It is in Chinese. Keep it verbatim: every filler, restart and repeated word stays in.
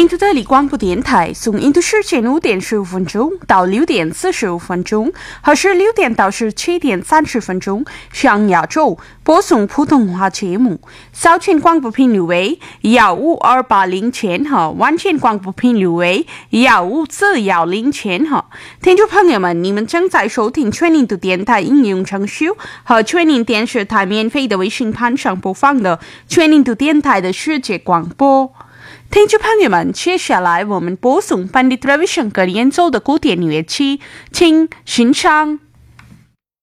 印度德里广播电台，从印度时间五点十五分钟到六点四十五分钟，和是六点到十七点三十分钟，向亚洲播送普通话节目。早间广播频率为幺五二八零千赫，晚间广播频率为幺五四幺零千赫。听众朋友们，你们正在收听全印度电台应用程序和全印电视台免费的微信盘上播放的全印度电台的世界广播。听众朋友们，接下来我们播送Pandit Ravi Shankar演奏的古典乐器，请欣赏。